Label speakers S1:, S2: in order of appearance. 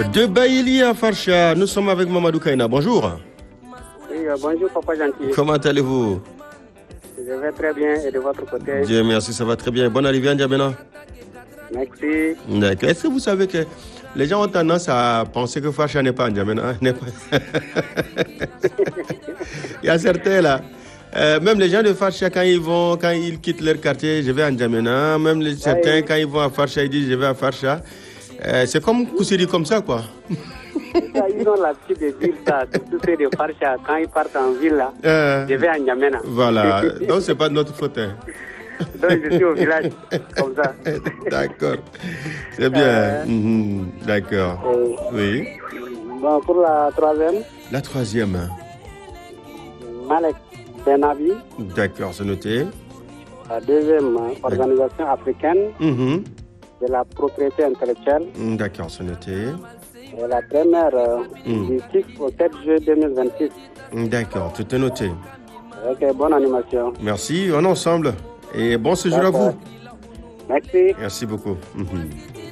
S1: De Baïli à Farcha, nous sommes avec Mamadou Kaina. Bonjour.
S2: Oui, bonjour Papa Gentil.
S1: Comment allez-vous?
S2: Je vais très bien et de votre côté?
S1: Dieu merci, ça va très bien. Bonne arrivée à N'Djamena.
S2: Merci.
S1: D'accord. Est-ce que vous savez que les gens ont tendance à penser que Farcha n'est pas N'Djamena? Il y a certains là. Même les gens de Farcha, quand ils quittent leur quartier, je vais à N'Djamena. Même certains, quand ils vont à Farcha, ils disent je vais à Farcha. C'est comme Koussiri comme ça, quoi.
S2: Ils ont l'habitude de dire ça, surtout ceux de Farcha, quand ils partent en ville, là, je vais à N'Djamena.
S1: Voilà, donc c'est pas de notre faute. Hein.
S2: Donc je suis au village, comme ça.
S1: D'accord, c'est bien. D'accord, oui.
S2: Bon, pour la troisième.
S1: La troisième.
S2: Malek Benabi.
S1: D'accord, c'est noté.
S2: La deuxième, organisation africaine de la propriété intellectuelle.
S1: D'accord, c'est noté.
S2: Et la première, du 6 au 7 juillet 2026.
S1: D'accord, tout est noté.
S2: Ok, bonne animation.
S1: Merci, on est ensemble. Et bon séjour à vous.
S2: Merci.
S1: Merci beaucoup.